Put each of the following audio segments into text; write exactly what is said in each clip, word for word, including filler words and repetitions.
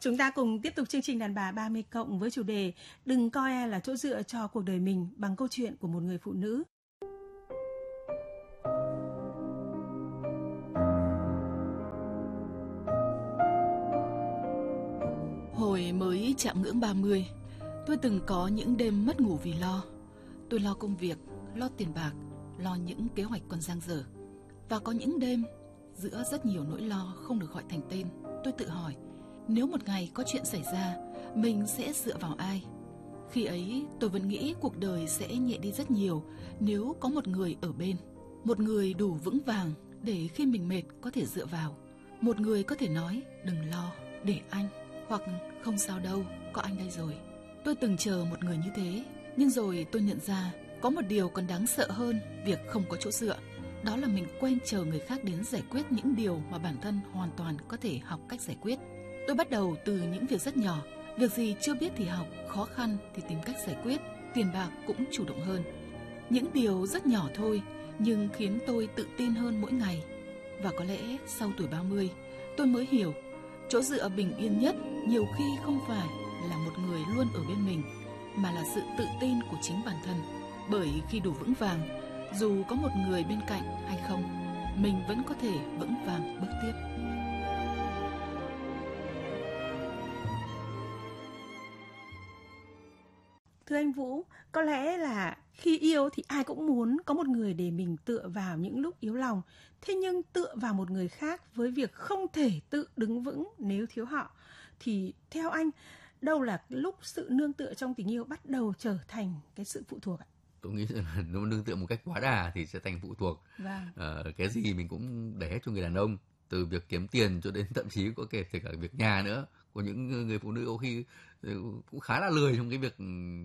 Chúng ta cùng tiếp tục chương trình Đàn bà ba mươi cộng với chủ đề Đừng coi ai là chỗ dựa cho cuộc đời mình bằng câu chuyện của một người phụ nữ. Hồi mới chạm ngưỡng ba mươi, tôi từng có những đêm mất ngủ vì lo. Tôi lo công việc, lo tiền bạc, lo những kế hoạch còn dang dở. Và có những đêm, giữa rất nhiều nỗi lo không được gọi thành tên, tôi tự hỏi, nếu một ngày có chuyện xảy ra, mình sẽ dựa vào ai? Khi ấy, tôi vẫn nghĩ cuộc đời sẽ nhẹ đi rất nhiều nếu có một người ở bên. Một người đủ vững vàng để khi mình mệt có thể dựa vào. Một người có thể nói, đừng lo, để anh. Hoặc không sao đâu, có anh đây rồi. Tôi từng chờ một người như thế, nhưng rồi tôi nhận ra có một điều còn đáng sợ hơn việc không có chỗ dựa. Đó là mình quen chờ người khác đến giải quyết những điều mà bản thân hoàn toàn có thể học cách giải quyết. Tôi bắt đầu từ những việc rất nhỏ. Việc gì chưa biết thì học, khó khăn thì tìm cách giải quyết, tiền bạc cũng chủ động hơn. Những điều rất nhỏ thôi, nhưng khiến tôi tự tin hơn mỗi ngày. Và có lẽ sau tuổi ba mươi, tôi mới hiểu, chỗ dựa bình yên nhất nhiều khi không phải là một người luôn ở bên mình, mà là sự tự tin của chính bản thân. Bởi khi đủ vững vàng, dù có một người bên cạnh hay không, mình vẫn có thể vững vàng bước tiếp. Thưa anh Vũ, có lẽ là khi yêu thì ai cũng muốn có một người để mình tựa vào những lúc yếu lòng. Thế nhưng tựa vào một người khác với việc không thể tự đứng vững nếu thiếu họ, thì theo anh, đâu là lúc sự nương tựa trong tình yêu bắt đầu trở thành cái sự phụ thuộc ạ? Tôi nghĩ rằng là nếu nương tựa một cách quá đà thì sẽ thành phụ thuộc. Vâng. Ờ, cái gì mình cũng để hết cho người đàn ông, từ việc kiếm tiền cho đến thậm chí có kể cả việc nhà nữa. Có những người phụ nữ có khi cũng khá là lười trong cái việc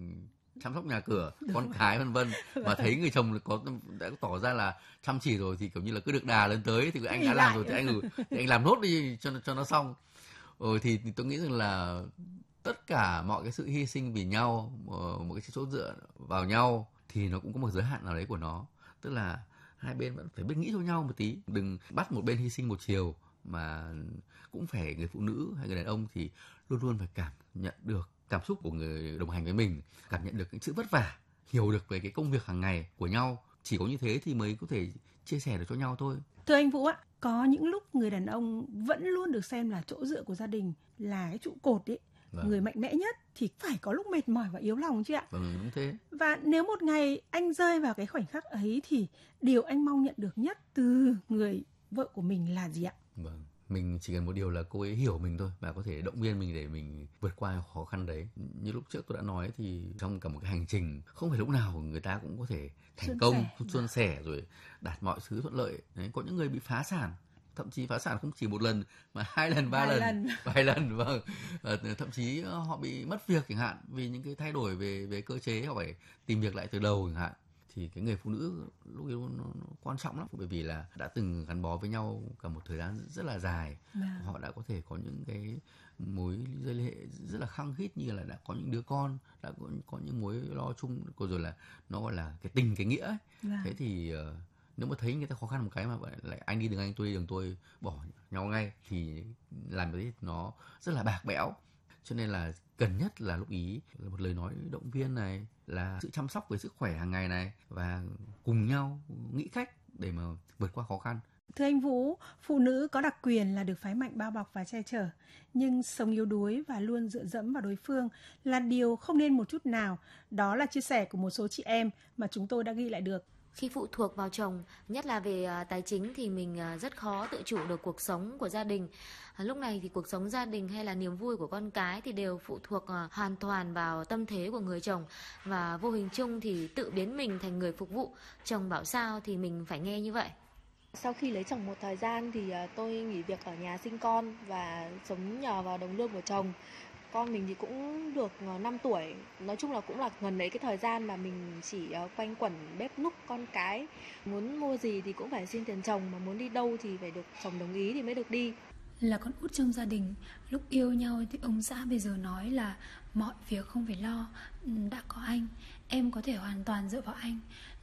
chăm sóc nhà cửa, đúng con rồi. Cái vân vân. Mà thấy người chồng có đã tỏ ra là chăm chỉ rồi thì kiểu như là cứ được đà lên tới thì anh đã làm rồi thì anh thì anh làm nốt đi cho cho nó xong. Rồi thì, thì tôi nghĩ rằng là tất cả mọi cái sự hy sinh vì nhau, một cái chỗ dựa vào nhau thì nó cũng có một giới hạn nào đấy của nó. Tức là hai bên vẫn phải biết nghĩ cho nhau một tí, đừng bắt một bên hy sinh một chiều, mà cũng phải người phụ nữ hay người đàn ông thì luôn luôn phải cảm nhận được cảm xúc của người đồng hành với mình, cảm nhận được cái sự vất vả, hiểu được về cái công việc hàng ngày của nhau. Chỉ có như thế thì mới có thể chia sẻ được cho nhau thôi. Thưa anh Vũ ạ, có những lúc người đàn ông vẫn luôn được xem là chỗ dựa của gia đình, là cái trụ cột ấy, vâng. người mạnh mẽ nhất, thì phải có lúc mệt mỏi và yếu lòng chứ ạ? Vâng, đúng thế. Và nếu một ngày anh rơi vào cái khoảnh khắc ấy thì điều anh mong nhận được nhất từ người vợ của mình là gì ạ? Vâng, mình chỉ cần một điều là cô ấy hiểu mình thôi và có thể động viên mình để mình vượt qua khó khăn đấy. Như lúc trước tôi đã nói thì trong cả một cái hành trình không phải lúc nào người ta cũng có thể thành xuân công, sẻ. suôn sẻ rồi đạt mọi thứ thuận lợi. Đấy, có những người bị phá sản, thậm chí phá sản không chỉ một lần mà hai lần, ba lần, lần, vài lần, vâng. À, thậm chí họ bị mất việc chẳng hạn vì những cái thay đổi về về cơ chế, họ phải tìm việc lại từ đầu chẳng hạn. Thì cái người phụ nữ lúc yêu nó, nó quan trọng lắm, bởi vì là đã từng gắn bó với nhau cả một thời gian rất là dài. Wow. Họ đã có thể có những cái mối dây liên hệ rất là khăng khít, như là đã có những đứa con, đã có, có những mối lo chung, rồi là nó gọi là cái tình cái nghĩa ấy. Wow. Thế thì uh, nếu mà thấy người ta khó khăn một cái mà lại anh đi đường anh, tôi đi đường tôi, bỏ nhau ngay thì làm cái nó rất là bạc bẽo. Cho nên là cần nhất là lúc ý là một lời nói động viên này, là sự chăm sóc về sức khỏe hàng ngày này, và cùng nhau nghĩ cách để mà vượt qua khó khăn. Thưa anh Vũ, phụ nữ có đặc quyền là được phái mạnh bao bọc và che chở, nhưng sống yếu đuối và luôn dựa dẫm vào đối phương là điều không nên một chút nào. Đó là chia sẻ của một số chị em mà chúng tôi đã ghi lại được. Khi phụ thuộc vào chồng, nhất là về tài chính thì mình rất khó tự chủ được cuộc sống của gia đình. Lúc này thì cuộc sống gia đình hay là niềm vui của con cái thì đều phụ thuộc hoàn toàn vào tâm thế của người chồng. Và vô hình chung thì tự biến mình thành người phục vụ. Chồng bảo sao thì mình phải nghe như vậy. Sau khi lấy chồng một thời gian thì tôi nghỉ việc ở nhà sinh con và sống nhờ vào đồng lương của chồng. Con mình thì cũng được năm tuổi, nói chung là cũng là gần đấy cái thời gian mà mình chỉ quanh quẩn bếp núc con cái. Muốn mua gì thì cũng phải xin tiền chồng, mà muốn đi đâu thì phải được chồng đồng ý thì mới được đi. Là con út trong gia đình, lúc yêu nhau thì ông xã bây giờ nói là mọi việc không phải lo, đã có anh, em có thể hoàn toàn dựa vào anh.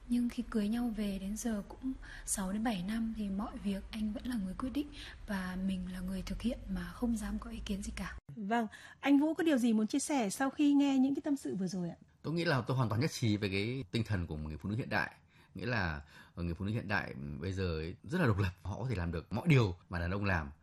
Nhưng khi cưới nhau về đến giờ cũng sáu đến bảy năm thì mọi việc anh vẫn là người quyết định và mình là người thực hiện mà không dám có ý kiến gì cả. Vâng, anh Vũ có điều gì muốn chia sẻ sau khi nghe những cái tâm sự vừa rồi ạ? Tôi nghĩ là tôi hoàn toàn nhất trí về cái tinh thần của một người phụ nữ hiện đại. Nghĩa là người phụ nữ hiện đại bây giờ ấy rất là độc lập, họ có thể làm được mọi điều mà đàn ông làm.